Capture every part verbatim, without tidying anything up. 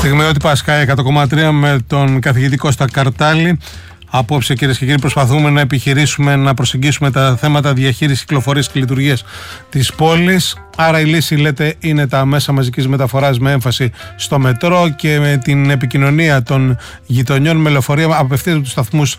Στιγμιότυπα Sky εκατό κόμμα τρία με τον καθηγητή Κώστα Καρτάλη. Απόψε, κυρίες και κύριοι, προσπαθούμε να επιχειρήσουμε να προσεγγίσουμε τα θέματα διαχείρισης, κυκλοφορίας και λειτουργίας της πόλης. Άρα η λύση, λέτε, είναι τα μέσα μαζικής μεταφοράς με έμφαση στο μετρό και με την επικοινωνία των γειτονιών με λεωφορεία απευθείας από τους σταθμούς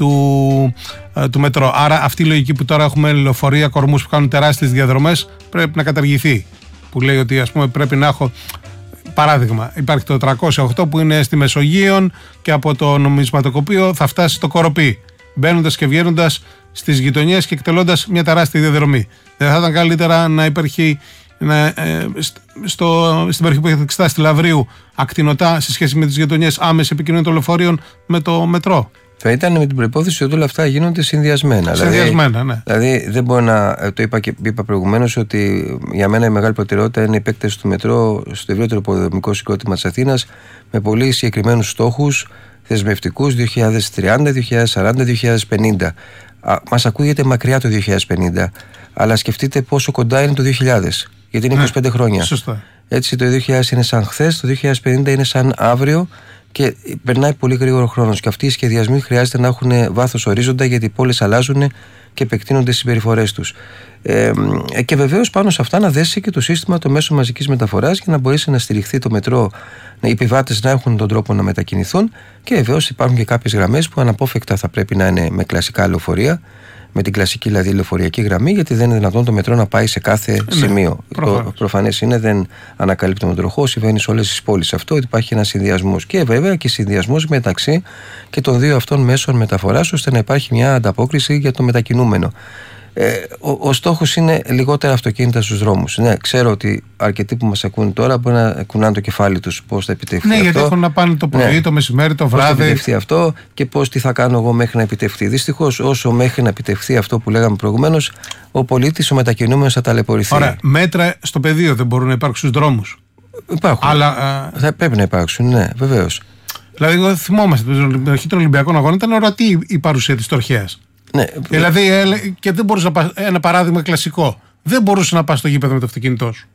του, του μετρό. Άρα αυτή η λογική που τώρα έχουμε λεωφορεία κορμούς που κάνουν τεράστιες διαδρομές πρέπει να καταργηθεί. Που λέει ότι, ας πούμε, πρέπει να έχω. Παράδειγμα, υπάρχει το τριακόσια οκτώ που είναι στη Μεσογείον και από το νομισματοκοπείο θα φτάσει στο Κοροπή, μπαίνοντας και βγαίνοντας στις γειτονιές και εκτελώντας μια τεράστια διαδρομή. Δεν θα ήταν καλύτερα να υπάρχει να, ε, στο, στην περιοχή που έχει εξετάσει τη Λαυρίου ακτινοτά σε σχέση με τις γειτονιές άμεση επικοινωνία των λεωφορείων με το μετρό? Θα ήταν με την προϋπόθεση ότι όλα αυτά γίνονται συνδυασμένα. Συνδυασμένα, δηλαδή, ναι. Δηλαδή δεν μπορώ να. Το είπα και είπα προηγουμένως ότι για μένα η μεγάλη προτεραιότητα είναι η επέκταση του μετρό στο ευρύτερο πολεοδομικό συγκρότημα της Αθήνας με πολύ συγκεκριμένους στόχους θεσμευτικούς δύο χιλιάδες τριάντα, δύο χιλιάδες σαράντα, δύο χιλιάδες πενήντα. Μας ακούγεται μακριά το δύο χιλιάδες πενήντα, αλλά σκεφτείτε πόσο κοντά είναι το δύο χιλιάδες, γιατί είναι είκοσι πέντε χρόνια. Σωστά. Έτσι το δύο χιλιάδες είναι σαν χθες, το δύο χιλιάδες πενήντα είναι σαν αύριο. Και περνάει πολύ γρήγορο χρόνος. Και αυτοί οι σχεδιασμοί χρειάζεται να έχουν βάθος ορίζοντα, γιατί οι πόλεις αλλάζουν και επεκτείνονται στις συμπεριφορές τους. Ε, και βεβαίως πάνω σε αυτά να δέσει και το σύστημα των μέσων μαζικής μεταφοράς για να μπορέσει να στηριχθεί το μετρό, οι επιβάτες να έχουν τον τρόπο να μετακινηθούν. Και βεβαίως υπάρχουν και κάποιες γραμμές που αναπόφευκτα θα πρέπει να είναι με κλασικά λεωφορεία, με την κλασική δηλαδή λεωφοριακή γραμμή, γιατί δεν είναι δυνατόν το μετρό να πάει σε κάθε ναι, σημείο. Το προφανές είναι, δεν ανακαλύπτει τον τροχό, συμβαίνει σε όλες τις πόλεις αυτό, ότι υπάρχει ένας συνδυασμός. Και βέβαια και συνδυασμός μεταξύ και των δύο αυτών μέσων μεταφοράς, ώστε να υπάρχει μια ανταπόκριση για το μετακινούμενο. Ε, ο, ο στόχος είναι λιγότερα αυτοκίνητα στους δρόμους. Ναι, ξέρω ότι αρκετοί που μας ακούν τώρα μπορεί να κουνάνε το κεφάλι τους πώς θα επιτευχθεί ναι, αυτό. Ναι, γιατί έχουν να πάνε το πρωί, ναι, το μεσημέρι, το βράδυ. Πώς θα επιτευχθεί αυτό και πώς τι θα κάνω εγώ μέχρι να επιτευχθεί. Δυστυχώς, όσο μέχρι να επιτευχθεί αυτό που λέγαμε προηγουμένως, ο πολίτης, ο μετακινούμενος θα ταλαιπωρηθεί. Ωραία, μέτρα στο πεδίο δεν μπορούν να υπάρξουν στους δρόμους? Υπάρχουν. Αλλά, α... Θα πρέπει να υπάρξουν, ναι, βεβαίως. Δηλαδή, εγώ θυμόμαστε την αρχή των Ολυμπιακών Αγώνων ήταν ορατή η παρουσία της τροχέας. Ναι. Δηλαδή, και δεν μπορούσε να πας, ένα παράδειγμα κλασικό, δεν μπορούσε να πας στο γήπεδο με το αυτοκίνητό σου.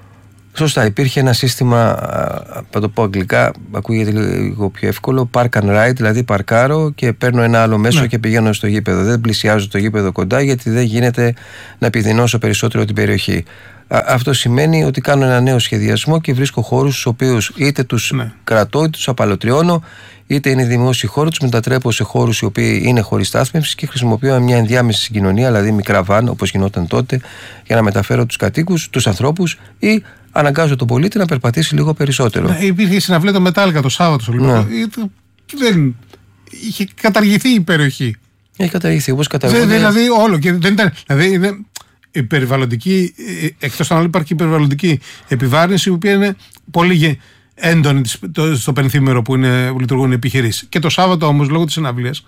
Σωστά, υπήρχε ένα σύστημα, θα το πω αγγλικά, ακούγεται λίγο πιο εύκολο, park and ride, δηλαδή παρκάρω και παίρνω ένα άλλο μέσο, ναι, και πηγαίνω στο γήπεδο. Δεν πλησιάζω το γήπεδο κοντά, γιατί δεν γίνεται να επιδεινώσω περισσότερο την περιοχή. Αυτό σημαίνει ότι κάνω ένα νέο σχεδιασμό και βρίσκω χώρους στους οποίους είτε τους ναι. κρατώ, είτε τους απαλωτριώνω, είτε είναι δημόσιοι χώροι, τους μετατρέπω σε χώρους οι οποίοι είναι χώροι στάθμευσης και χρησιμοποιώ μια ενδιάμεση συγκοινωνία, δηλαδή μικρά βαν, όπως γινόταν τότε, για να μεταφέρω τους κατοίκους, τους ανθρώπους, ή αναγκάζω τον πολίτη να περπατήσει λίγο περισσότερο. Ναι, υπήρχε η συναυλία το Μετάλλικα το Σάββατο στο Ολυμπιακό. Ναι. Δεν είχε καταργηθεί η περιοχή. Έχει καταργηθεί, όπως καταργηθεί. Δηλαδή όλο. Και δεν ήταν, δηλαδή είναι η περιβαλλοντική, εκτός των άλλων υπάρχει η περιβαλλοντική επιβάρυνση, η οποία είναι πολύ έντονη στο πενθήμερο που, είναι, που λειτουργούν οι επιχειρήσεις. Και το Σάββατο όμως, λόγω της συναυλίας,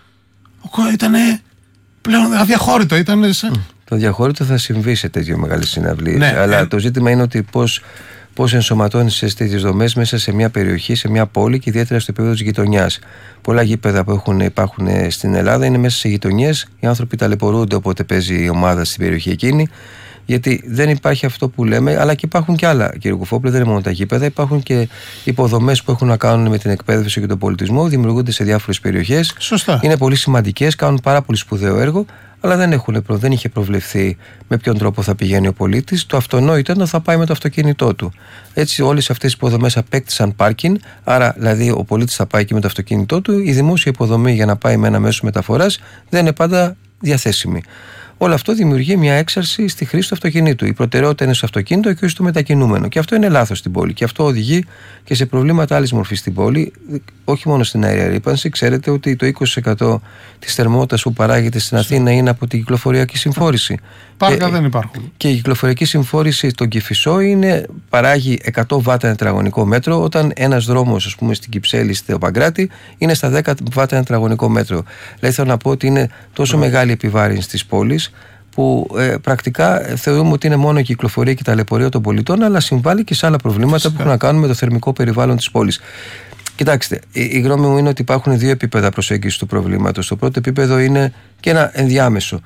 ήταν πλέον αδιαχώρητο. Ήταν σε... Το αδιαχώρητο θα συμβεί σε τέτοιες μεγάλες συναυλίες. Ναι, αλλά ε... ε... το ζήτημα είναι ότι πώς, πώς ενσωματώνεις σε τέτοιες δομές μέσα σε μια περιοχή, σε μια πόλη και ιδιαίτερα στο επίπεδο της γειτονιάς. Πολλά γήπεδα που έχουν, υπάρχουν στην Ελλάδα είναι μέσα σε γειτονιές. Οι άνθρωποι ταλαιπωρούνται όποτε παίζει η ομάδα στην περιοχή εκείνη. Γιατί δεν υπάρχει αυτό που λέμε, αλλά και υπάρχουν και άλλα, κύριε Κουφόπουλε, δεν είναι μόνο τα γήπεδα. Υπάρχουν και υποδομές που έχουν να κάνουν με την εκπαίδευση και τον πολιτισμό, δημιουργούνται σε διάφορες περιοχές. Σωστά. Είναι πολύ σημαντικές, κάνουν πάρα πολύ σπουδαίο έργο, αλλά δεν, έχουν, δεν είχε προβλεφθεί με ποιον τρόπο θα πηγαίνει ο πολίτης. Το αυτονόητο είναι ότι θα πάει με το αυτοκίνητό του. Έτσι, όλες αυτές οι υποδομές απέκτησαν πάρκινγκ, άρα δηλαδή ο πολίτης θα πάει και με το αυτοκίνητό του. Η δημόσια υποδομή για να πάει με ένα μέσο μεταφοράς δεν είναι πάντα διαθέσιμη. Όλο αυτό δημιουργεί μια έξαρση στη χρήση του αυτοκινήτου. Η προτεραιότητα είναι στο αυτοκίνητο και όχι στο μετακινούμενο. Και αυτό είναι λάθος στην πόλη. Και αυτό οδηγεί και σε προβλήματα άλλης μορφής στην πόλη, όχι μόνο στην αέρια ρύπανση. Ξέρετε ότι το είκοσι τοις εκατό της θερμότητας που παράγεται στην Αθήνα είναι από την κυκλοφοριακή συμφόρηση. Πάρκα δεν υπάρχουν. Και η κυκλοφοριακή συμφόρηση στον Κηφισό είναι, παράγει εκατό βάτα ένα τετραγωνικό μέτρο, όταν ένας δρόμος, ας πούμε, στην Κυψέλη, στο Παγκράτη, είναι στα δέκα βάτα ένα τετραγωνικό μέτρο. Δηλαδή θέλω να πω ότι είναι τόσο yeah. μεγάλη επιβάρυνση της πόλης, που ε, πρακτικά θεωρούμε ότι είναι μόνο η κυκλοφορία και η ταλαιπωρία των πολιτών, αλλά συμβάλλει και σε άλλα προβλήματα Φυσικά. που έχουν να κάνουν με το θερμικό περιβάλλον της πόλης. Κοιτάξτε, η, η γνώμη μου είναι ότι υπάρχουν δύο επίπεδα προσέγγισης του προβλήματος. Το πρώτο επίπεδο είναι και ένα ενδιάμεσο.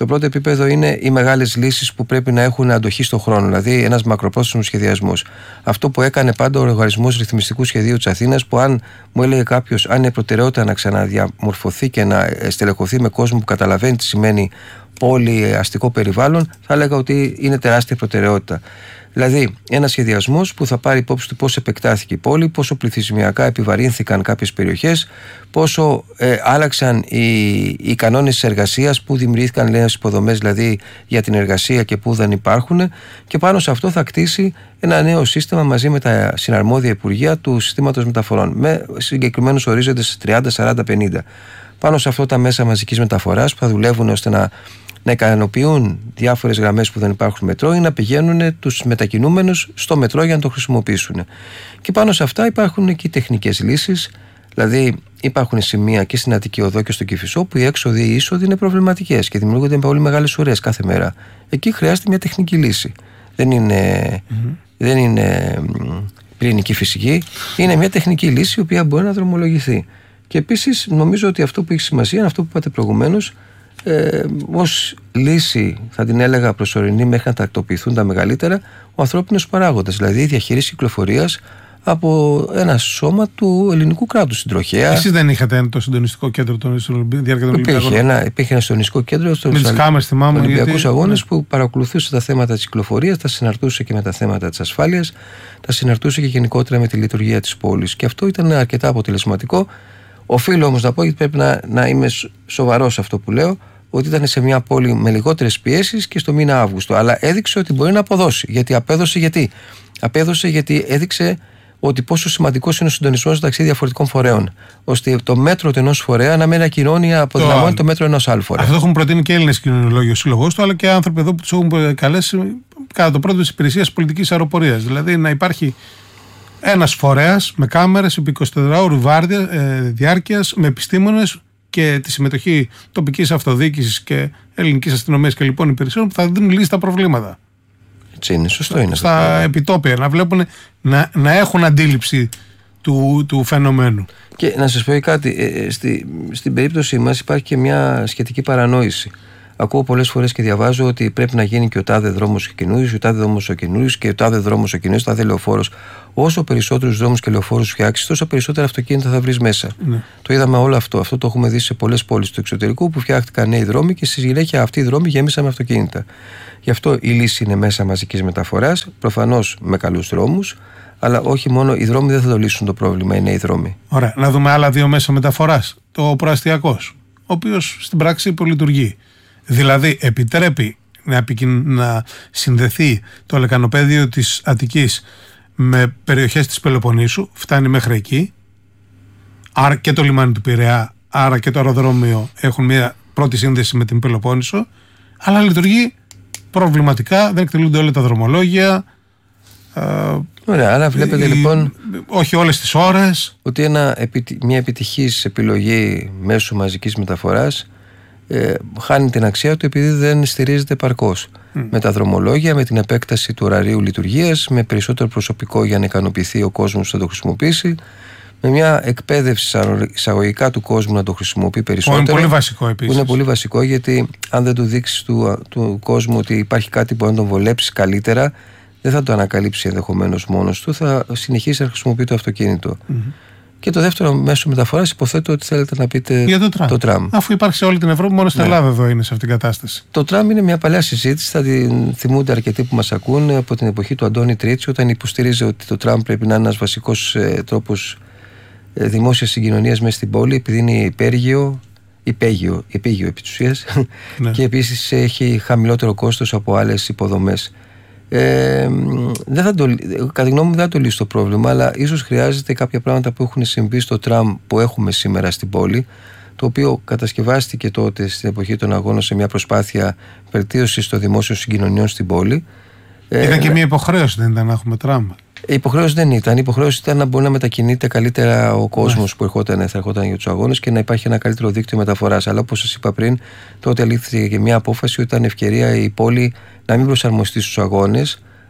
Το πρώτο επίπεδο είναι οι μεγάλες λύσεις που πρέπει να έχουν αντοχή στον χρόνο, δηλαδή ένας μακροπρόθεσμος σχεδιασμός. Αυτό που έκανε πάντα ο Οργανισμός Ρυθμιστικού Σχεδίου της Αθήνας, που αν μου έλεγε κάποιος αν είναι προτεραιότητα να ξαναδιαμορφωθεί και να στελεχωθεί με κόσμο που καταλαβαίνει τι σημαίνει πόλη, αστικό περιβάλλον, θα έλεγα ότι είναι τεράστια προτεραιότητα. Δηλαδή, ένας σχεδιασμός που θα πάρει υπόψη του πώς επεκτάθηκε η πόλη, πόσο πληθυσμιακά επιβαρύνθηκαν κάποιες περιοχές, πόσο ε, άλλαξαν οι, οι κανόνες της εργασίας, που δημιουργήθηκαν νέες υποδομές δηλαδή για την εργασία και που δεν υπάρχουν, και πάνω σε αυτό θα κτίσει ένα νέο σύστημα μαζί με τα συναρμόδια υπουργεία του συστήματος μεταφορών, με συγκεκριμένους ορίζοντες τριάντα, σαράντα, πενήντα. Πάνω σε αυτό τα μέσα μαζικής μεταφοράς που θα δουλεύουν ώστε να. να ικανοποιούν διάφορες γραμμές που δεν υπάρχουν μετρό ή να πηγαίνουν τους μετακινούμενους στο μετρό για να το χρησιμοποιήσουν. Και πάνω σε αυτά υπάρχουν και οι τεχνικές λύσεις, δηλαδή υπάρχουν σημεία και στην Αττική Οδό και στο Κηφισό που οι έξοδοι ή οι είσοδοι είναι προβληματικές και δημιουργούνται με πολύ μεγάλες ουρές κάθε μέρα. Εκεί χρειάζεται μια τεχνική λύση. Δεν είναι, mm-hmm. δεν είναι πυρηνική φυσική, είναι μια τεχνική λύση η οποία μπορεί να δρομολογηθεί. Και επίσης νομίζω ότι αυτό που έχει σημασία είναι αυτό που είπατε προηγουμένως. Ε, ως λύση θα την έλεγα προσωρινή μέχρι να τακτοποιηθούν τα μεγαλύτερα, ο ανθρώπινος παράγοντας, δηλαδή η διαχείριση κυκλοφορίας από ένα σώμα του ελληνικού κράτους στην τροχέα. Εσείς δεν είχατε το συντονιστικό κέντρο των διάρκεια των Ολυμπιακών? Ένα, υπήρχε ένα συντονιστικό κέντρο στους Ολυμπιακούς Αγώνες γιατί... που παρακολουθούσε τα θέματα της κυκλοφορίας, τα συναρτούσε και με τα θέματα της ασφάλειας, τα συναρτούσε και γενικότερα με τη λειτουργία της πόλης. Και αυτό ήταν αρκετά αποτελεσματικό. Οφείλω όμως να πω, γιατί πρέπει να, να είμαι σοβαρός σε αυτό που λέω, ότι ήταν σε μια πόλη με λιγότερες πιέσεις και στο μήνα Αύγουστο. Αλλά έδειξε ότι μπορεί να αποδώσει. Γιατί απέδωσε, γιατί. Απέδωσε γιατί έδειξε ότι πόσο σημαντικός είναι ο συντονισμός μεταξύ διαφορετικών φορέων. Ώστε το μέτρο του ενός φορέα να μην ακυρώνει, αποδυναμώνει το, το μέτρο ενός άλλου φορέα. Αυτό το έχουν προτείνει και Έλληνες κοινωνιολόγοι ο σύλλογος του, αλλά και άνθρωποι εδώ που τους έχουν καλέσει κατά το πρώτο της υπηρεσίας πολιτικής αεροπορίας. Δηλαδή να υπάρχει ένας φορέας με κάμερες επί εικοσιτετράωρου διάρκειας, με επιστήμονες και τη συμμετοχή τοπικής αυτοδιοίκησης και ελληνικής αστυνομίας και λοιπόν υπηρεσιών που θα δίνουν λύση στα προβλήματα. Έτσι είναι, σωστό είναι. Στα επιτόπια, να βλέπουν, να, να έχουν αντίληψη του, του φαινομένου. Και να σας πω κάτι, ε, στη, στην περίπτωση μας υπάρχει και μια σχετική παρανόηση. Ακούω πολλές φορές και διαβάζω ότι πρέπει να γίνει και ο τάδε δρόμος ο καινούριος, ο τάδε δρόμος ο καινούριος και ο τάδε δρόμος ο καινούριος, ο τάδε λεωφόρος. Όσο περισσότερους δρόμους και λεωφόρους φτιάξεις, τόσο περισσότερα αυτοκίνητα θα βρεις μέσα. Ναι. Το είδαμε όλο αυτό. Αυτό το έχουμε δει σε πολλές πόλεις του εξωτερικού που φτιάχτηκαν νέοι δρόμοι και στη συνέχεια αυτοί οι δρόμοι γέμισαν με αυτοκίνητα. Γι' αυτό η λύση είναι μέσα μαζικής μεταφοράς, προφανώς με καλούς δρόμους, αλλά όχι μόνο οι δρόμοι δεν θα το λύσουν το πρόβλημα, οι νέοι δρόμοι. Ωραία. Να δούμε άλλα δύο μέσα μεταφοράς. Το προαστιακός, ο οποίος στην πράξη υπολειτουργεί. Δηλαδή επιτρέπει να, επικοιν... να συνδεθεί το λεκανοπέδιο της Αττικής με περιοχές της Πελοποννήσου, φτάνει μέχρι εκεί, άρα και το λιμάνι του Πειραιά, άρα και το αεροδρόμιο έχουν μια πρώτη σύνδεση με την Πελοπόννησο, αλλά λειτουργεί προβληματικά, δεν εκτελούνται όλα τα δρομολόγια. Ωραία, άρα βλέπετε η... λοιπόν όχι όλες τις ώρες. Ότι ένα, μια επιτυχής επιλογή μέσω μαζικής μεταφοράς Ε, χάνει την αξία του επειδή δεν στηρίζεται επαρκώς mm. με τα δρομολόγια, με την επέκταση του ωραρίου λειτουργίας, με περισσότερο προσωπικό για να ικανοποιηθεί ο κόσμος που θα το χρησιμοποιήσει, με μια εκπαίδευση εισαγωγικά του κόσμου να το χρησιμοποιεί περισσότερο. Είναι πολύ βασικό επίσης. Είναι πολύ βασικό, γιατί αν δεν του δείξεις του, του κόσμου ότι υπάρχει κάτι που να τον βολέψει καλύτερα, δεν θα το ανακαλύψει ενδεχομένως μόνος του, θα συνεχίσει να χρησιμοποιεί το αυτοκίνητο. Mm-hmm. Και το δεύτερο μέσο μεταφοράς, υποθέτω ότι θέλετε να πείτε για το τραμ. Το τραμ. Αφού υπάρχει σε όλη την Ευρώπη, μόνο στην ναι. Ελλάδα εδώ είναι σε αυτήν την κατάσταση. Το τραμ είναι μια παλιά συζήτηση, θα την θυμούνται αρκετοί που μας ακούν από την εποχή του Αντώνη Τρίτσι, όταν υποστήριζε ότι το τραμ πρέπει να είναι ένας βασικός ε, τρόπος ε, δημόσιας συγκοινωνίας μέσα στην πόλη, επειδή είναι υπέργειο, υπέγειο, υπέγειο επί της ουσίας, ναι. και επίσης έχει χαμηλότερο κόστος από άλλες υποδομές. Ε, δεν θα το, κατά τη γνώμη μου δεν θα το λύσει το πρόβλημα, αλλά ίσως χρειάζεται κάποια πράγματα που έχουν συμβεί στο τραμ που έχουμε σήμερα στην πόλη, το οποίο κατασκευάστηκε τότε στην εποχή των αγώνων σε μια προσπάθεια βελτίωσης των δημόσιων συγκοινωνιών στην πόλη. Ήταν ε, και μια υποχρέωση, δεν ήταν να έχουμε τραμ? Η υποχρέωση δεν ήταν. Η υποχρέωση ήταν να μπορεί να μετακινείται καλύτερα ο κόσμος που ερχόταν, θα ερχόταν για τους αγώνες και να υπάρχει ένα καλύτερο δίκτυο μεταφοράς. Αλλά όπως σας είπα πριν, τότε λήφθηκε και μια απόφαση ότι ήταν ευκαιρία η πόλη να μην προσαρμοστεί στους αγώνες,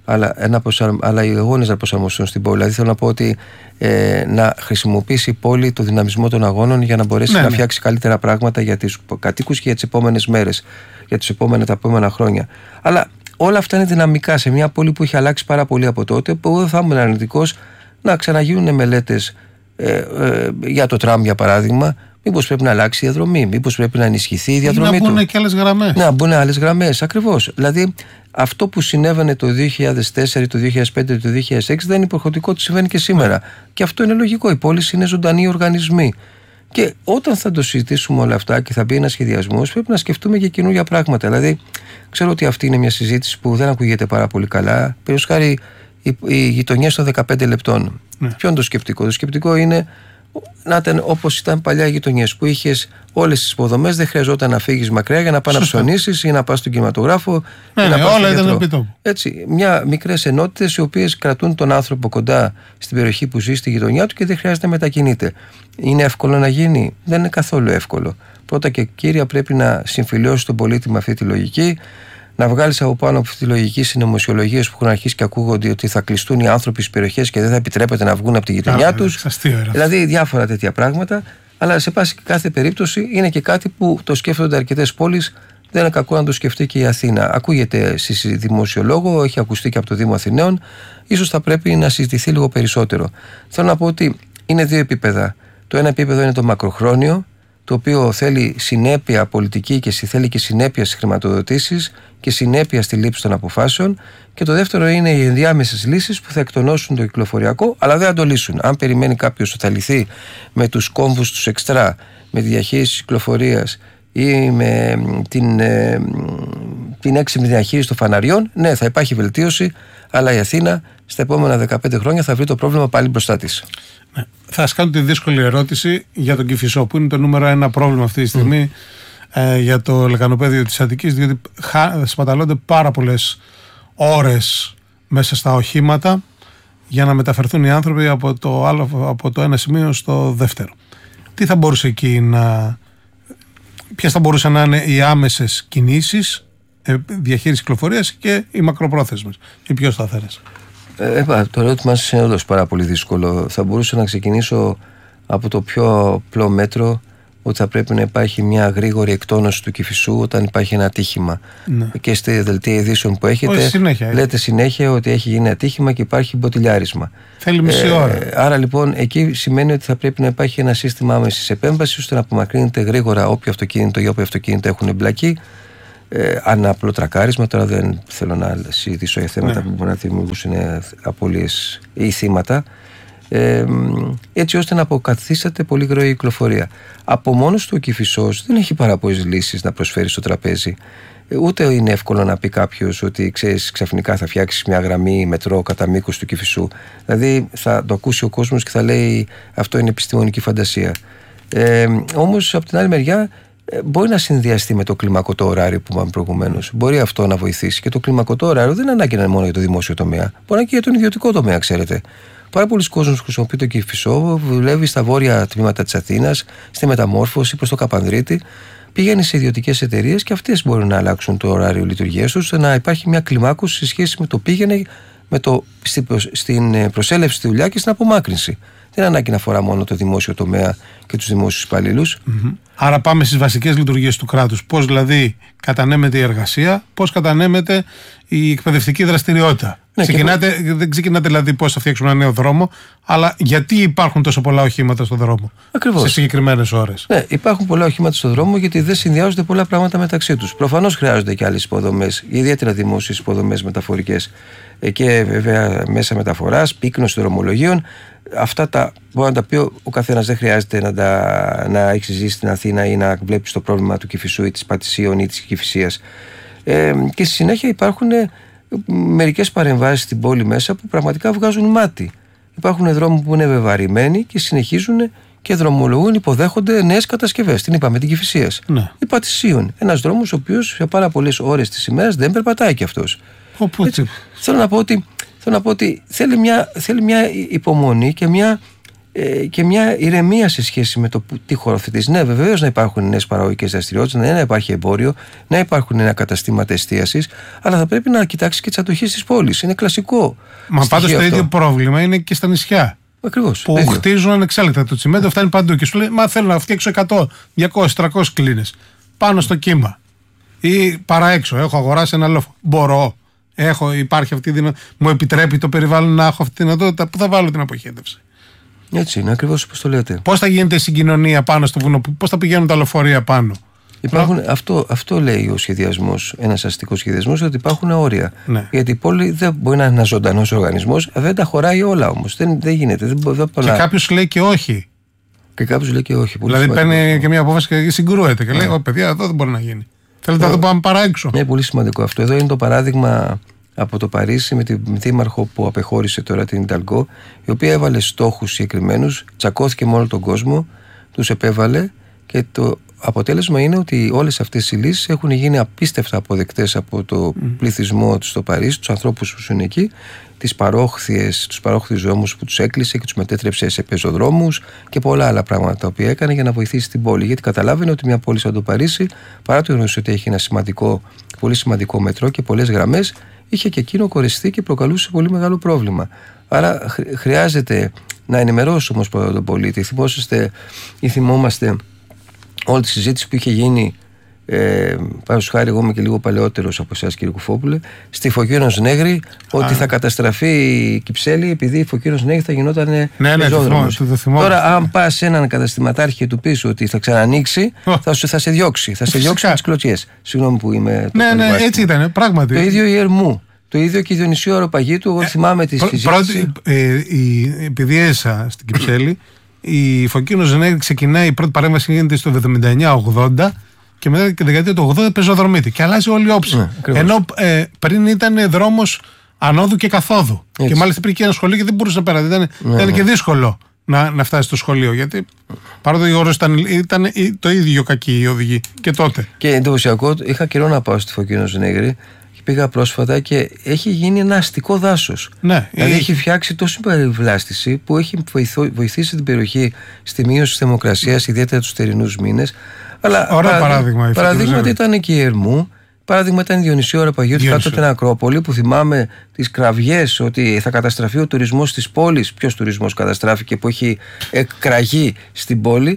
αλλά, αλλά οι αγώνες να προσαρμοστούν στην πόλη. Δηλαδή θέλω να πω ότι ε, να χρησιμοποιήσει η πόλη το δυναμισμό των αγώνων για να μπορέσει ναι, να φτιάξει ναι. καλύτερα πράγματα για τους κατοίκους και για τις επόμενες μέρες, για τις επόμενες, τα επόμενα χρόνια. Αλλά όλα αυτά είναι δυναμικά σε μια πόλη που έχει αλλάξει πάρα πολύ από τότε, που δεν θα ήμουν αρνητικός να ξαναγίνουν μελέτες ε, ε, για το τραμ, για παράδειγμα. Μήπως πρέπει να αλλάξει η διαδρομή, μήπως πρέπει να ενισχυθεί η διαδρομή του. Να μπουν και άλλες γραμμές. Να μπουν άλλες γραμμές, ακριβώς. Δηλαδή, αυτό που συνέβαινε το δύο χιλιάδες τέσσερα, το δύο χιλιάδες πέντε, το δύο χιλιάδες έξι δεν είναι υποχρεωτικό ότι συμβαίνει και σήμερα. Και αυτό είναι λογικό. Οι πόλεις είναι ζωντανοί οργανισμοί. Και όταν θα το συζητήσουμε όλα αυτά και θα μπει ένα σχεδιασμό, πρέπει να σκεφτούμε και καινούργια πράγματα. Δηλαδή, ξέρω ότι αυτή είναι μια συζήτηση που δεν ακούγεται πάρα πολύ καλά. Περίπου χάρη οι, οι γειτονιές των δεκαπέντε λεπτών. Ναι. Ποιο είναι το σκεπτικό? Το σκεπτικό είναι να ήταν όπως ήταν παλιά οι γειτονιές που είχες όλες τις υποδομές, δεν χρειαζόταν να φύγεις μακριά για να πας να ψωνίσεις ή να πας στον κινηματογράφο. Ναι, ναι, όλα ήταν επιτόπου. Έτσι, μια μικρές ενότητες οι οποίες κρατούν τον άνθρωπο κοντά στην περιοχή που ζει, στη γειτονιά του και δεν χρειάζεται να μετακινείται. Είναι εύκολο να γίνει? Δεν είναι καθόλου εύκολο. Πρώτα και κύρια πρέπει να συμφιλιώσει τον πολίτη με αυτή τη λογική, να βγάλεις από πάνω από αυτή τη λογική συνωμοσιολογίες που έχουν αρχίσει και ακούγονται ότι θα κλειστούν οι άνθρωποι στις περιοχές και δεν θα επιτρέπεται να βγουν από τη γειτονιά τους. Δηλαδή διάφορα τέτοια πράγματα. Αλλά σε πάση κάθε περίπτωση είναι και κάτι που το σκέφτονται αρκετές πόλεις. Δεν είναι κακό να το σκεφτεί και η Αθήνα. Ακούγεται στη δημοσιολόγο, έχει ακουστεί και από το Δήμο Αθηναίων. Ίσως θα πρέπει να συζητηθεί λίγο περισσότερο. Θέλω να πω ότι είναι δύο επίπεδα. Το ένα επίπεδο είναι το μακροχρόνιο, το οποίο θέλει συνέπεια πολιτική και θέλει και συνέπεια στις χρηματοδοτήσεις και συνέπεια στη λήψη των αποφάσεων. Και το δεύτερο είναι οι ενδιάμεσες λύσεις που θα εκτονώσουν το κυκλοφοριακό, αλλά δεν θα το λύσουν. Αν περιμένει κάποιος ότι θα λυθεί με τους κόμβους τους εξτρά, με τη διαχείριση της κυκλοφορίας ή με την, ε, την έξυπνη διαχείριση των φαναριών, ναι, θα υπάρχει βελτίωση, αλλά η Αθήνα στα επόμενα δεκαπέντε χρόνια θα βρει το πρόβλημα πάλι μπροστά της. Ναι. Θα σας κάνω τη δύσκολη ερώτηση για τον Κηφισό, που είναι το νούμερο ένα πρόβλημα αυτή τη στιγμή mm. ε, για το λεκανοπέδιο της Αττικής, διότι χα, σπαταλώνται πάρα πολλές ώρες μέσα στα οχήματα για να μεταφερθούν οι άνθρωποι από το, άλλο, από το ένα σημείο στο δεύτερο. Τι θα μπορούσε εκεί να... Ποιες θα μπορούσαν να είναι οι άμεσες κινήσεις, ε, διαχείριση κυκλοφορίας και οι μακροπρόθεσμες, οι πιο σταθερές? Ε, το ερώτημα σας είναι όντως πάρα πολύ δύσκολο. Θα μπορούσα να ξεκινήσω από το πιο απλό μέτρο, ότι θα πρέπει να υπάρχει μια γρήγορη εκτόνωση του Κηφισού όταν υπάρχει ένα ατύχημα. Ναι. Και στη δελτία ειδήσεων που έχετε, συνέχεια, λέτε συνέχεια ότι έχει γίνει ατύχημα και υπάρχει μποτιλιάρισμα. Θέλει μισή ε, ώρα. Άρα λοιπόν εκεί σημαίνει ότι θα πρέπει να υπάρχει ένα σύστημα άμεσης επέμβασης ώστε να απομακρύνεται γρήγορα όποιο αυτοκίνητο ή όποιο αυτοκίνητο έχουν εμπλακεί. Ε, αν απλό τρακάρισμα, τώρα δεν θέλω να συζητήσω για θέματα ναι. που μπορεί να δημιουργούσουν απώλειες ή θύματα, ε, έτσι ώστε να αποκαθίσταται πολύ γρήγορα η κυκλοφορία. Από μόνος του ο Κηφισός δεν έχει πάρα πολλές λύσεις να προσφέρει στο τραπέζι. Ε, ούτε είναι εύκολο να πει κάποιος ότι ξέρεις, ξαφνικά θα φτιάξεις μια γραμμή μετρό κατά μήκος του Κηφισού. Δηλαδή θα το ακούσει ο κόσμος και θα λέει αυτό είναι επιστημονική φαντασία. Ε, όμως από την άλλη μεριά μπορεί να συνδυαστεί με το κλιμακωτό ωράριο που είπαμε προηγουμένως. Μπορεί αυτό να βοηθήσει. Και το κλιμακωτό ωράριο δεν είναι ανάγκη να είναι μόνο για το δημόσιο τομέα. Μπορεί να είναι και για τον ιδιωτικό τομέα, ξέρετε. Πάρα πολλοί κόσμοι χρησιμοποιούν το Κηφισό, δουλεύει στα βόρεια τμήματα της Αθήνας, στη μεταμόρφωση προς το Καπανδρίτη, πηγαίνει σε ιδιωτικές εταιρείες και αυτές μπορούν να αλλάξουν το ωράριο λειτουργίας τους, ώστε να υπάρχει μια κλιμάκωση σε σχέση με το πήγαινε, με το, στην προσέλευση στη δουλειά και στην απομάκρυνση. Δεν είναι ανάγκη να αφορά μόνο το δημόσιο τομέα και τους δημόσιους υπαλλήλους. Mm-hmm. Άρα πάμε στις βασικές λειτουργίες του κράτους. Πώς δηλαδή κατανέμεται η εργασία, πώς κατανέμεται η εκπαιδευτική δραστηριότητα. Ναι, ξεκινάτε, και... Δεν ξεκινάτε δηλαδή πώς θα φτιάξουμε ένα νέο δρόμο, αλλά γιατί υπάρχουν τόσο πολλά οχήματα στον δρόμο. Ακριβώς. Σε συγκεκριμένες ώρες. Ναι, υπάρχουν πολλά οχήματα στον δρόμο γιατί δεν συνδυάζονται πολλά πράγματα μεταξύ τους. Προφανώς χρειάζονται και άλλες υποδομές, ιδιαίτερα δημόσιες υποδομές μεταφορικές και βέβαια μέσα μεταφοράς, πύκνωση δρομολογίων. Αυτά τα μπορεί να τα πει ο καθένας, δεν χρειάζεται να, τα, να έχει ζήσει στην Αθήνα ή να βλέπει το πρόβλημα του Κηφισού ή της Πατησίων ή της Κηφισίας. Ε, και στη συνέχεια υπάρχουν μερικές παρεμβάσεις στην πόλη μέσα που πραγματικά βγάζουν μάτι. Υπάρχουν δρόμοι που είναι βεβαρημένοι και συνεχίζουν και δρομολογούν, υποδέχονται νέες κατασκευές. Την είπαμε, την Κηφισίας. Ναι. Η Πατησίων. Ένας δρόμος ο οποίος σε πάρα πολλές ώρες της ημέρας δεν περπατάει κι αυτός. Έτσι, θέλω να πω ότι. Θέλω να πω ότι θέλει μια, θέλει μια υπομονή και μια ε, και μια ηρεμία σε σχέση με το που, τι χωροθετείς. Ναι, βεβαίως να υπάρχουν νέες παραγωγικές δραστηριότητες, ναι, να υπάρχει εμπόριο, να υπάρχουν νέα καταστήματα εστίασης, αλλά θα πρέπει να κοιτάξει και τις αντοχές της πόλης. Είναι κλασικό. Μα πάντως το ίδιο πρόβλημα είναι και στα νησιά. Ακριβώς. Που ίδιο. Χτίζουν ανεξέλεκτα. Το τσιμέντο φτάνει παντού και σου λέει: Μα θέλω να φτιάξω εκατό, διακόσιες, τριακόσιες κλίνες πάνω στο κύμα. Ή παρά έξω. Έχω αγοράσει ένα λόφο. Μπορώ. Έχω, υπάρχει αυτή η δυνατότητα. Μου επιτρέπει το περιβάλλον να έχω αυτή τη δυνατότητα. Πού θα βάλω την αποχέτευση. Έτσι είναι, ακριβώς όπως το λέτε. Πώς θα γίνεται η συγκοινωνία πάνω στο βουνό, πώς θα πηγαίνουν τα λεωφορεία πάνω. Υπάρχουν, ναι. αυτό, αυτό λέει ο σχεδιασμός, ένας αστικός σχεδιασμός, ότι υπάρχουν όρια. Ναι. Γιατί η πόλη δεν μπορεί να είναι ένα ζωντανός οργανισμός, δεν τα χωράει όλα όμως. Δεν, δεν γίνεται. Δεν, δεν και να... κάποιος λέει και όχι. Και κάποιος λέει και όχι. Δηλαδή παίρνει και μια απόφαση και συγκρούεται και λέει: Ω παιδιά, εδώ δεν μπορεί να γίνει. Θέλετε να το πάμε παρά έξω. Είναι πολύ σημαντικό αυτό. Εδώ είναι το παράδειγμα από το Παρίσι με την δήμαρχο που απεχώρησε τώρα την Ινταλγκό, η οποία έβαλε στόχους συγκεκριμένους, τσακώθηκε με όλο τον κόσμο, τους επέβαλε και το αποτέλεσμα είναι ότι όλες αυτές οι λύσεις έχουν γίνει απίστευτα αποδεκτές από το mm. πληθυσμό του στο Παρίσι, τους ανθρώπους που είναι εκεί, τις παρόχθιες, τους παρόχθιους δρόμους που τους έκλεισε και τους μετέτρεψε σε πεζοδρόμους και πολλά άλλα πράγματα τα οποία έκανε για να βοηθήσει την πόλη. Γιατί καταλάβαινε ότι μια πόλη σαν το Παρίσι, παρά το γεγονός ότι έχει ένα σημαντικό, πολύ σημαντικό μετρό και πολλές γραμμές, είχε και εκείνο κορεστεί και προκαλούσε πολύ μεγάλο πρόβλημα. Άρα χρειάζεται να ενημερώσουμε όμως πρώτα τον πολίτη. Θυμόσαστε ή θυμόμαστε όλη τη συζήτηση που είχε γίνει, ε, πάνω χάρη, εγώ είμαι και λίγο παλαιότερος από εσάς κύριε Κουφόπουλε, στη Φωκίωνος Νέγρη, ότι θα καταστραφεί η Κυψέλη επειδή η Φωκίωνος Νέγρη θα γινόταν ναι, πεζόδρομος. Ναι, ναι, τώρα αν πας σε έναν καταστηματάρχη και του πεις ότι θα ξανανοίξει, oh. θα, σου, θα σε διώξει, θα σε διώξει με τις κλωτσιές. Συγγνώμη που είμαι... Ναι, ναι, έτσι ήταν, πράγματι. Το ίδιο η Ερμού. Το ίδιο και η Διονυσίου Αεροπαγήτου. Εγώ θυμάμαι τη συζήτηση. Πρώτη, ε, η, επειδή έζησα στην Κυψέλη, η Φωκίωνος Νέγρη ξεκινάει, η πρώτη παρέμβαση γίνεται στο εβδομήντα εννιά ογδόντα και μετά τη δεκαετία του ογδόντα πεζοδρομείται και αλλάζει όλη η όψη. Ναι, ενώ ε, πριν ήταν δρόμος ανόδου και καθόδου. Έτσι. Και μάλιστα υπήρχε και ένα σχολείο και δεν μπορούσε να περάσει. Ήταν, ναι, ήταν ναι. και δύσκολο να, να φτάσει στο σχολείο. Γιατί παρότι η ώρα ήταν, ήταν το ίδιο κακή η οδηγή και τότε. Και εντυπωσιακό, είχα καιρό να πάω στη Φωκίωνος Νέγρη. Πήγα πρόσφατα και έχει γίνει ένα αστικό δάσος. Ναι, δηλαδή η... έχει φτιάξει τόση περιβλάστηση που έχει βοηθήσει την περιοχή στη μείωση της θερμοκρασίας, ιδιαίτερα τους θερινούς μήνες. Αλλά Ωραία παράδειγμα. Παραδείγματα ήταν και η Ερμού, παράδειγμα ήταν η Διονυσίου Αεροπαγήτου κάτω από την Ακρόπολη, που θυμάμαι τις κραυγές ότι θα καταστραφεί ο τουρισμός της πόλης. Ποιος τουρισμός καταστράφηκε που έχει εκραγεί στην πόλη,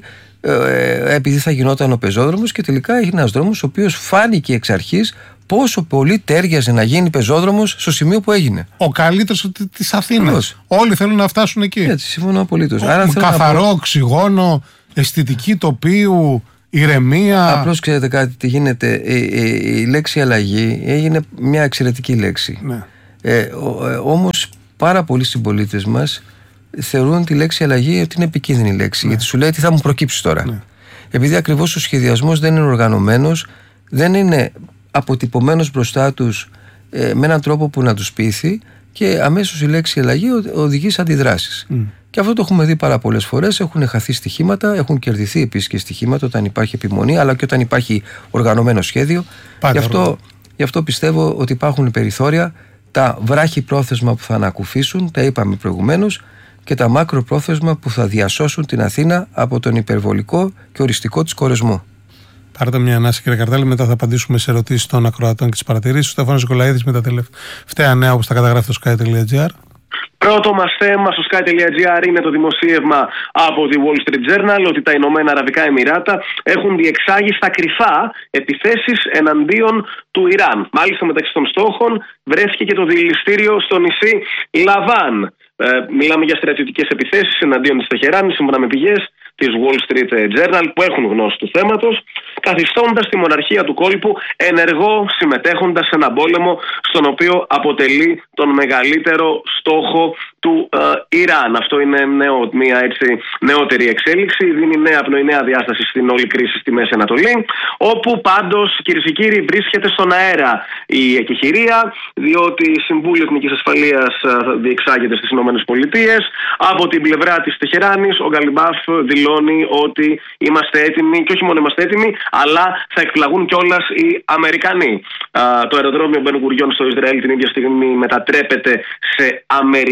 ε, επειδή θα γινόταν ο πεζόδρομος και τελικά έγινε ένας δρόμος ο οποίος φάνηκε εξ αρχής πόσο πολύ τέριαζε να γίνει πεζόδρομος στο σημείο που έγινε. Ο καλύτερος της Αθήνας. Όλοι θέλουν να φτάσουν εκεί. Έτσι, συμφωνώ απολύτως. Καθαρό, πω... οξυγόνο, αισθητική τοπίου, ηρεμία. Απλώς ξέρετε κάτι τι γίνεται. Η, η, η λέξη αλλαγή έγινε μια εξαιρετική λέξη. Ναι. Ε, ε, όμως πάρα πολλοί συμπολίτες μας θεωρούν τη λέξη αλλαγή ότι είναι επικίνδυνη λέξη. Ναι. Γιατί σου λέει τι θα μου προκύψει τώρα. Ναι. Επειδή ακριβώς ο σχεδιασμός δεν είναι οργανωμένος, δεν είναι αποτυπωμένος μπροστά τους ε, με έναν τρόπο που να τους πείθει και αμέσως η λέξη αλλαγή οδηγεί σε αντιδράσεις. Mm. Και αυτό το έχουμε δει πάρα πολλές φορές. Έχουν χαθεί στοιχήματα, έχουν κερδιθεί επίσης και στοιχήματα όταν υπάρχει επιμονή, αλλά και όταν υπάρχει οργανωμένο σχέδιο. Γι' αυτό, γι' αυτό πιστεύω ότι υπάρχουν περιθώρια, τα βράχη πρόθεσμα που θα ανακουφίσουν, τα είπαμε προηγουμένως, και τα μάκρο πρόθεσμα που θα διασώσουν την Αθήνα από τον υπερβολικό και οριστικό της κορεσμό. Πάρτε μια ανάσα, κύριε Καρτάλη, μετά θα απαντήσουμε σε ερωτήσεις των ακροατών και τις παρατηρήσεις. Ο Στέφανος Νικολαίδης με τα τελευταία νέα όπως τα καταγράφει στο sky τελεία gr. Πρώτο μας θέμα στο sky τελεία gr είναι το δημοσίευμα από τη Wall Street Journal ότι τα Ηνωμένα Αραβικά Εμιράτα έχουν διεξάγει στα κρυφά επιθέσεις εναντίον του Ιράν. Μάλιστα μεταξύ των στόχων βρέθηκε και το δηληστήριο στο νησί Λαβάν. Ε, μιλάμε για στρατιωτικές επιθέσεις εναντίον της Τεχεράνης, σύμφωνα με πηγές της Wall Street Journal που έχουν γνώση του θέματος, καθιστώντας τη μοναρχία του κόλπου ενεργό συμμετέχοντας σε έναν πόλεμο στον οποίο αποτελεί τον μεγαλύτερο στόχο του ε, Ιράν. Αυτό είναι νέο, μια έτσι νεότερη εξέλιξη, δίνει νέα πνοή, νέα διάσταση στην όλη κρίση στη Μέση Ανατολή, όπου πάντως, κυρίες και κύριοι, βρίσκεται στον αέρα η εκεχηρία, διότι η Συμβούλιο Εθνικής Ασφαλείας διεξάγεται στις ΗΠΑ. Από την πλευρά της Τεχεράνης, ο Γκαλιμπάφ δηλώνει ότι είμαστε έτοιμοι, και όχι μόνο είμαστε έτοιμοι, αλλά θα εκπλαγούν κιόλας οι Αμερικανοί. Το αεροδρόμιο Μπεν Γκουριόν στο Ισραήλ την ίδια στιγμή μετατρέπεται σε αμερικανική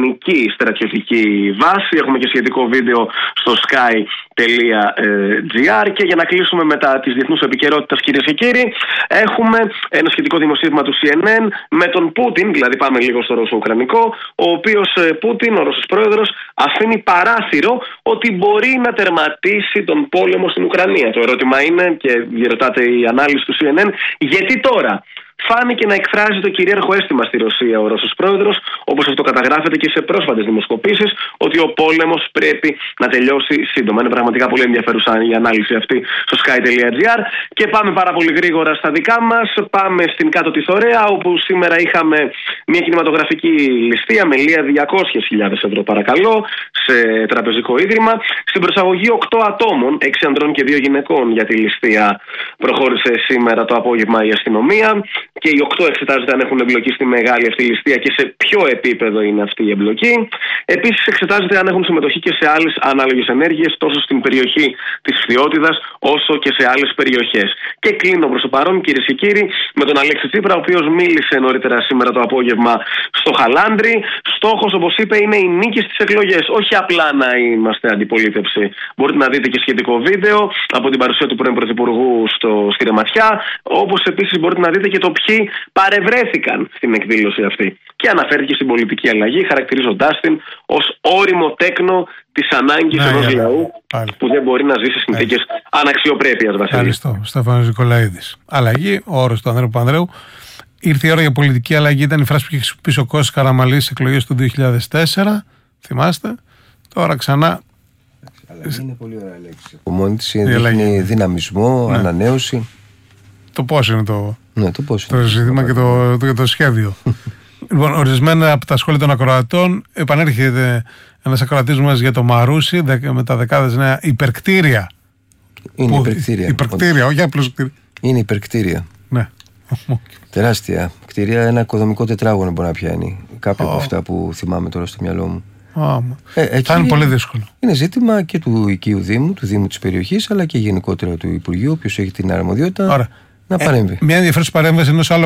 ουκρανική στρατιωτική βάση. Έχουμε και σχετικό βίντεο στο sky τελεία τζι άρ. Και για να κλείσουμε μετά της διεθνούς επικαιρότητας, κυρίες και κύριοι, έχουμε ένα σχετικό δημοσίευμα του σι εν εν με τον Πούτιν, δηλαδή πάμε λίγο στο ρωσο-ουκρανικό, ο οποίος Πούτιν, ο Ρώσος πρόεδρος, αφήνει παράθυρο ότι μπορεί να τερματίσει τον πόλεμο στην Ουκρανία. Το ερώτημα είναι, και διερωτάται η ανάλυση του σι εν εν, γιατί τώρα? Φάνηκε να εκφράζει το κυρίαρχο αίσθημα στη Ρωσία ο Ρώσος πρόεδρος, όπως αυτό καταγράφεται και σε πρόσφατες δημοσκοπήσεις, ότι ο πόλεμος πρέπει να τελειώσει σύντομα. Είναι πραγματικά πολύ ενδιαφέρουσα η ανάλυση αυτή στο sky τελεία τζι άρ. Και πάμε πάρα πολύ γρήγορα στα δικά μας. Πάμε στην Κάτω τη Θωρέα, όπου σήμερα είχαμε μια κινηματογραφική ληστεία με λία διακόσιες χιλιάδες ευρώ, παρακαλώ, σε τραπεζικό ίδρυμα. Στην προσαγωγή οκτώ ατόμων, έξι ανδρών και δύο γυναικών, για τη ληστεία προχώρησε σήμερα το απόγευμα η αστυνομία. Και οι οκτώ εξετάζεται αν έχουν εμπλοκή στη μεγάλη αυτή ληστεία και σε ποιο επίπεδο είναι αυτή η εμπλοκή. Επίσης, εξετάζεται αν έχουν συμμετοχή και σε άλλες ανάλογες ενέργειες, τόσο στην περιοχή της Φθιώτιδας όσο και σε άλλες περιοχές. Και κλείνω προς το παρόν, κυρίες και κύριοι, με τον Αλέξη Τσίπρα, ο οποίος μίλησε νωρίτερα σήμερα το απόγευμα στο Χαλάνδρι. Στόχος, όπως είπε, είναι οι νίκες στις εκλογές. Όχι απλά να είμαστε αντιπολίτευση. Μπορείτε να δείτε και σχετικό βίντεο από την παρουσία του πρώην Πρωθυπουργού στο, στη Ρεματιά. Όπως επίσης μπορείτε να δείτε και το ποιοι παρευρέθηκαν στην εκδήλωση αυτή. Και αναφέρθηκε στην πολιτική αλλαγή, χαρακτηρίζοντάς την ως όριμο τέκνο της ανάγκης ενός yeah, yeah, λαού πάλι. Που δεν μπορεί να ζήσει σε συνθήκες αναξιοπρέπειας. Ευχαριστώ. Στέφανος Νικολαίδης. Αλλαγή, ο όρος του Ανδρέου Παπανδρέου. Ήρθε η ώρα για πολιτική αλλαγή. Ήταν η φράση που είχε χρησιμοποιήσει ο Κώστας Καραμαλής στις εκλογές του δύο χιλιάδες τέσσερα. Θυμάστε. Τώρα ξανά. Αλλαγή είναι πολύ ωραία λέξη. Από μόνη της δείχνει δυναμισμό, ναι. ανανέωση. Το πώς είναι το, ναι, το, πώς το είναι. ζήτημα και το, το, το σχέδιο. Λοιπόν, ορισμένα από τα σχόλια των ακροατών, επανέρχεται ένας ακροατής μας για το Μαρούσι με τα δεκάδες νέα υπερκτήρια. Είναι που, υπερκτήρια. Υπερκτήρια, όχι απλώς κτήρια. Είναι υπερκτήρια. Ναι. Τεράστια κτίρια, ένα οικοδομικό τετράγωνο μπορεί να πιάνει. Κάποια oh. από αυτά που θυμάμαι τώρα στο μυαλό μου. Oh. Ε, θα είναι πολύ δύσκολο. Είναι ζήτημα και του οικείου Δήμου, του Δήμου της περιοχής, αλλά και γενικότερα του Υπουργείου, ο οποίος έχει την αρμοδιότητα Άρα, να παρέμβει. Ε, μια ενδιαφέρουσα παρέμβαση ενός άλλου